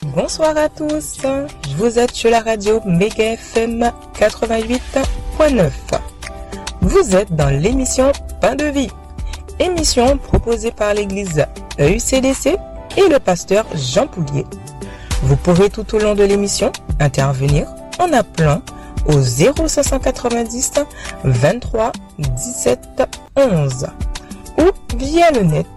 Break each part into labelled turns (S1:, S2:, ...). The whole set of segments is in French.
S1: Bonsoir à tous, vous êtes sur la radio Méga FM 88.9. Vous êtes dans l'émission Pain de Vie, émission proposée par l'église EUCDC et le pasteur Jean Poulier. Vous pourrez tout au long de l'émission intervenir en appelant au 0590 23 17 11 ou via le net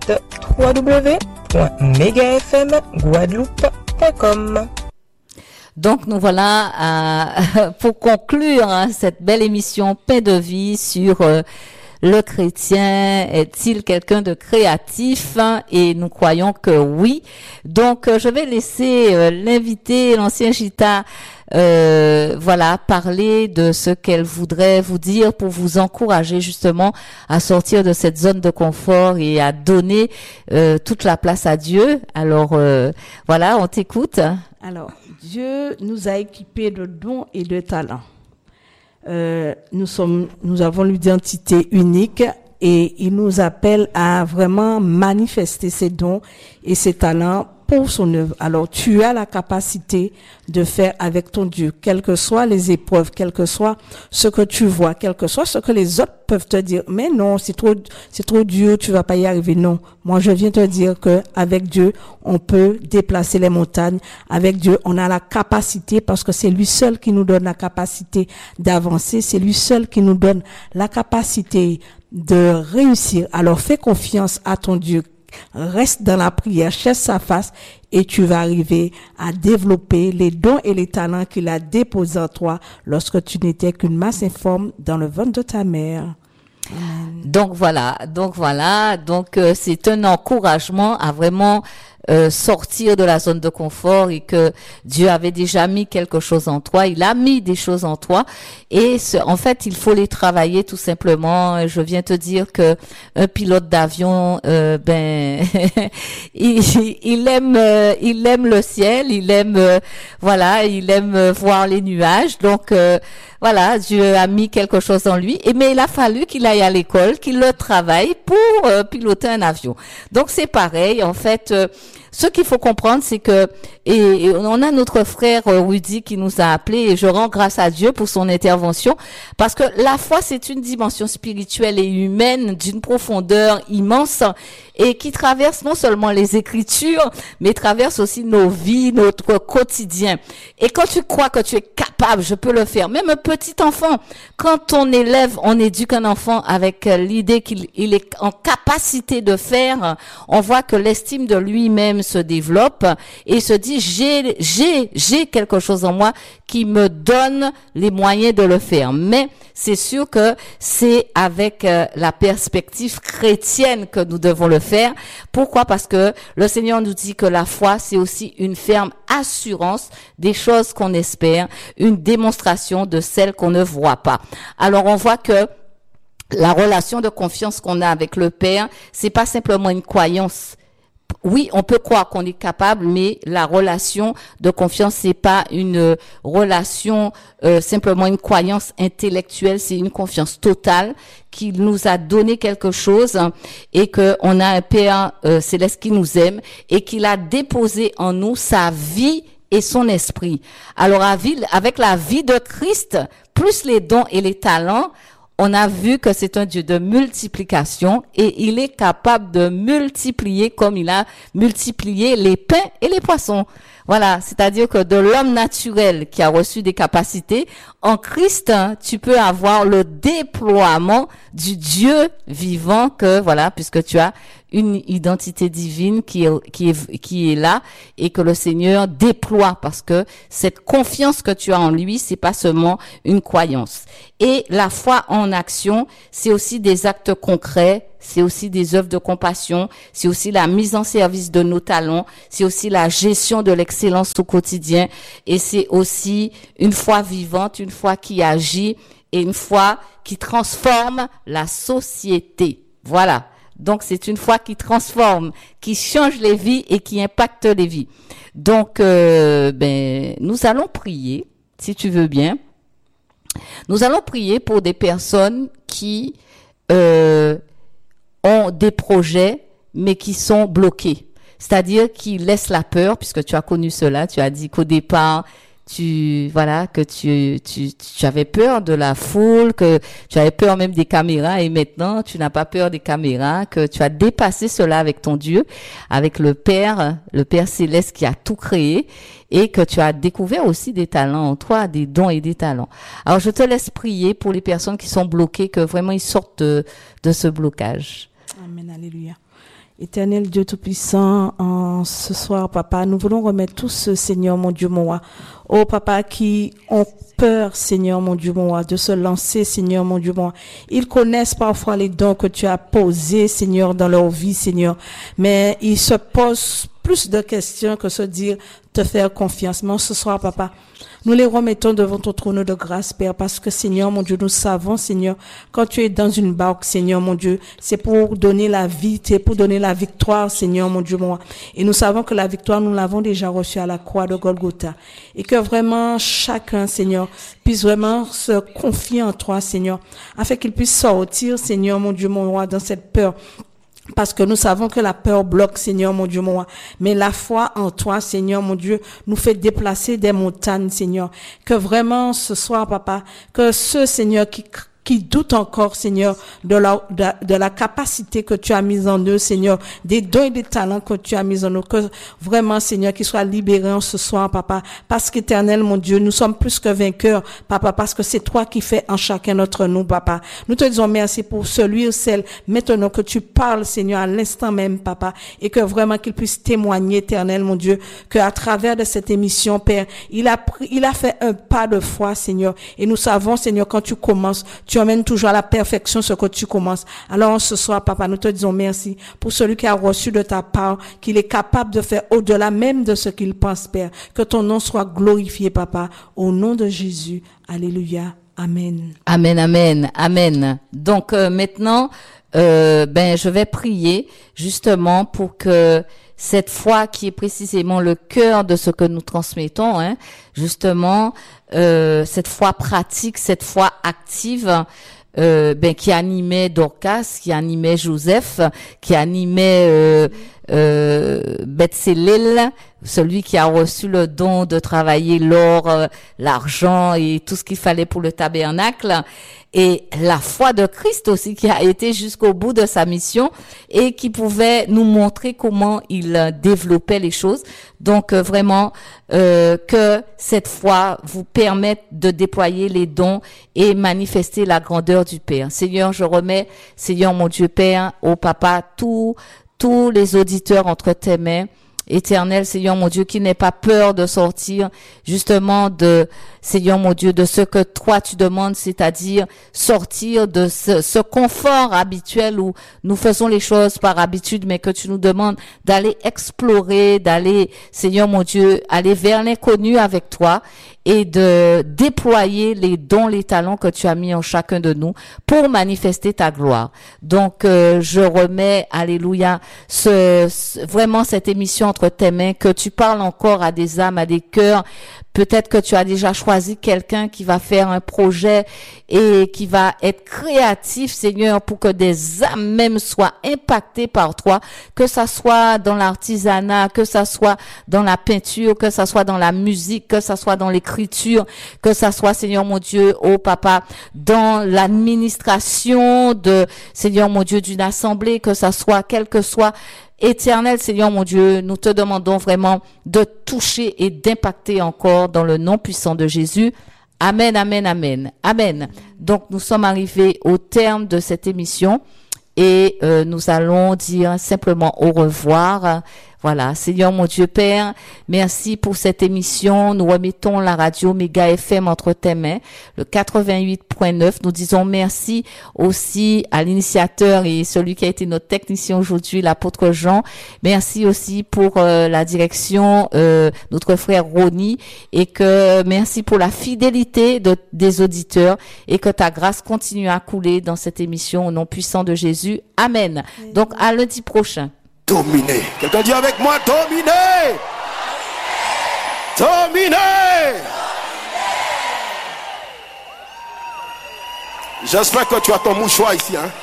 S1: www.megafmguadeloupe.com.
S2: Donc nous voilà pour conclure cette belle émission Paix de vie sur le chrétien est-il quelqu'un de créatif, et nous croyons que oui. Donc je vais laisser l'invité, l'ancien Gita, parler de ce qu'elle voudrait vous dire pour vous encourager justement à sortir de cette zone de confort et à donner toute la place à Dieu. Alors on t'écoute.
S3: Alors, Dieu nous a équipés de dons et de talents. Nous avons l'identité unique et il nous appelle à vraiment manifester ses dons et ses talents pour son œuvre. Alors, tu as la capacité de faire avec ton Dieu, quelles que soient les épreuves, quel que soit ce que tu vois, quel que soit ce que les autres peuvent te dire. Mais non, c'est trop dur, tu vas pas y arriver. Non. Moi, je viens te dire que avec Dieu, on peut déplacer les montagnes. Avec Dieu, on a la capacité, parce que c'est lui seul qui nous donne la capacité d'avancer. C'est lui seul qui nous donne la capacité de réussir. Alors, fais confiance à ton Dieu. Reste dans la prière, cherche sa face et tu vas arriver à développer les dons et les talents qu'il a déposés en toi lorsque tu n'étais qu'une masse informe dans le ventre de ta mère. Amen.
S2: Donc c'est un encouragement à vraiment sortir de la zone de confort, et que Dieu avait déjà mis quelque chose en toi. Il a mis des choses en toi et en fait, il faut les travailler tout simplement. Je viens te dire que un pilote d'avion, il aime le ciel, il aime voir les nuages. Donc Dieu a mis quelque chose en lui, mais il a fallu qu'il aille à l'école, qu'il le travaille pour piloter un avion. Donc c'est pareil, en fait. Ce qu'il faut comprendre, c'est que, et on a notre frère Rudy qui nous a appelé, et je rends grâce à Dieu pour son intervention, parce que la foi, c'est une dimension spirituelle et humaine d'une profondeur immense, et qui traverse non seulement les Écritures, mais traverse aussi nos vies, notre quotidien. Et quand tu crois que tu es capable, je peux le faire. Même un petit enfant, quand on éduque un enfant avec l'idée qu'il est en capacité de faire, on voit que l'estime de lui-même se développe et se dit j'ai quelque chose en moi qui me donne les moyens de le faire. Mais c'est sûr que c'est avec la perspective chrétienne que nous devons le faire. Pourquoi? Parce que le Seigneur nous dit que la foi, c'est aussi une ferme assurance des choses qu'on espère, une démonstration de celles qu'on ne voit pas. Alors on voit que la relation de confiance qu'on a avec le Père, c'est pas simplement une croyance. Oui, on peut croire qu'on est capable, mais la relation de confiance, c'est pas une relation simplement une croyance intellectuelle, c'est une confiance totale qu'il nous a donné quelque chose, et que on a un Père céleste qui nous aime et qu'il a déposé en nous sa vie et son esprit. Alors avec la vie de Christ, plus les dons et les talents, on a vu que c'est un Dieu de multiplication, et il est capable de multiplier comme il a multiplié les pains et les poissons. Voilà, c'est-à-dire que de l'homme naturel qui a reçu des capacités, en Christ, tu peux avoir le déploiement du Dieu vivant puisque tu as une identité divine qui est là, et que le Seigneur déploie, parce que cette confiance que tu as en lui, c'est pas seulement une croyance. Et la foi en action, c'est aussi des actes concrets, c'est aussi des œuvres de compassion, c'est aussi la mise en service de nos talents, c'est aussi la gestion de l'excellence au quotidien, et c'est aussi une foi vivante, une foi qui agit, et une foi qui transforme la société. Voilà. Donc, c'est une foi qui transforme, qui change les vies et qui impacte les vies. Donc, nous allons prier, si tu veux bien. Nous allons prier pour des personnes qui ont des projets, mais qui sont bloqués. c'est-à-dire qui laisse la peur, puisque tu as connu cela, tu as dit qu'au départ, tu avais peur de la foule, que tu avais peur même des caméras, et maintenant tu n'as pas peur des caméras, que tu as dépassé cela avec ton Dieu, avec le Père céleste qui a tout créé, et que tu as découvert aussi des talents en toi, des dons et des talents. Alors je te laisse prier pour les personnes qui sont bloquées, que vraiment ils sortent de ce blocage.
S3: Amen, alléluia. Éternel Dieu Tout-Puissant, en ce soir, Papa, nous voulons remettre tous ceux, Seigneur, mon Dieu, mon roi. Oh, Papa, qui ont peur, Seigneur, mon Dieu, mon roi, de se lancer, Seigneur, mon Dieu, mon roi. Ils connaissent parfois les dons que tu as posés, Seigneur, dans leur vie, Seigneur. Mais ils se posent plus de questions que se dire te faire confiance. Mais ce soir, Papa, nous les remettons devant ton trône de grâce, Père, parce que, Seigneur, mon Dieu, nous savons, Seigneur, quand tu es dans une barque, Seigneur, mon Dieu, c'est pour donner la vie, c'est pour donner la victoire, Seigneur, mon Dieu, mon roi. Et nous savons que la victoire, nous l'avons déjà reçue à la croix de Golgotha. Et que vraiment, chacun, Seigneur, puisse vraiment se confier en toi, Seigneur, afin qu'il puisse sortir, Seigneur, mon Dieu, mon roi, dans cette peur. Parce que nous savons que la peur bloque, Seigneur, mon Dieu, mon roi. Mais la foi en toi, Seigneur, mon Dieu, nous fait déplacer des montagnes, Seigneur. Que vraiment, ce soir, Papa, que ceux, Seigneur, qui doutent encore, Seigneur, de la capacité que tu as mise en eux, Seigneur, des dons et des talents que tu as mis en eux, que vraiment, Seigneur, qu'ils soient libérés en ce soir, Papa, parce qu'éternel, mon Dieu, nous sommes plus que vainqueurs, Papa, parce que c'est toi qui fais en chacun d'entre nous, Papa. Nous te disons merci pour celui ou celle, maintenant que tu parles, Seigneur, à l'instant même, Papa, et que vraiment qu'il puisse témoigner, éternel, mon Dieu, que à travers de cette émission, Père, il a fait un pas de foi, Seigneur, et nous savons, Seigneur, quand tu commences, tu emmènes toujours à la perfection ce que tu commences. Alors ce soir, Papa, nous te disons merci pour celui qui a reçu de ta part, qu'il est capable de faire au-delà même de ce qu'il pense, Père. Que ton nom soit glorifié, Papa, au nom de Jésus. Alléluia. Amen.
S2: Amen, amen, amen. Donc maintenant, je vais prier justement pour que cette foi qui est précisément le cœur de ce que nous transmettons, justement, cette foi pratique, cette foi active, qui animait Dorcas, qui animait Joseph, qui animait Bethsélel, celui qui a reçu le don de travailler l'or, l'argent et tout ce qu'il fallait pour le tabernacle, et la foi de Christ aussi qui a été jusqu'au bout de sa mission et qui pouvait nous montrer comment il développait les choses. Donc vraiment que cette foi vous permette de déployer les dons et manifester la grandeur du Père. Seigneur, je remets, Seigneur mon Dieu Père, au Papa, tous les auditeurs entre tes mains. Éternel, Seigneur mon Dieu, qui n'ait pas peur de sortir justement de, Seigneur mon Dieu, de ce que toi tu demandes, c'est-à-dire sortir de ce confort habituel où nous faisons les choses par habitude, mais que tu nous demandes d'aller explorer, d'aller, Seigneur mon Dieu, aller vers l'inconnu avec toi et de déployer les dons, les talents que tu as mis en chacun de nous pour manifester ta gloire. Donc, je remets, alléluia, vraiment cette émission entre tes mains, que tu parles encore à des âmes, à des cœurs. Peut-être que tu as déjà choisi quelqu'un qui va faire un projet et qui va être créatif, Seigneur, pour que des âmes même soient impactées par toi, que ça soit dans l'artisanat, que ça soit dans la peinture, que ça soit dans la musique, que ça soit dans l'écriture, que ça soit, Seigneur mon Dieu, oh Papa, dans l'administration de, Seigneur mon Dieu, d'une assemblée, que ça soit, quel que soit. Éternel Seigneur mon Dieu, nous te demandons vraiment de toucher et d'impacter encore dans le nom puissant de Jésus. Amen, amen, amen, amen. Donc nous sommes arrivés au terme de cette émission et nous allons dire simplement au revoir. Voilà, Seigneur mon Dieu Père, merci pour cette émission. Nous remettons la radio Méga FM entre tes mains, le 88.9. Nous disons merci aussi à l'initiateur et celui qui a été notre technicien aujourd'hui, l'apôtre Jean. Merci aussi pour la direction, notre frère Ronnie, et que merci pour la fidélité des auditeurs et que ta grâce continue à couler dans cette émission au nom puissant de Jésus. Amen. Donc à lundi prochain.
S4: Dominer. Quelqu'un dit avec moi, dominer. Dominer. J'espère que tu as ton mouchoir ici, hein.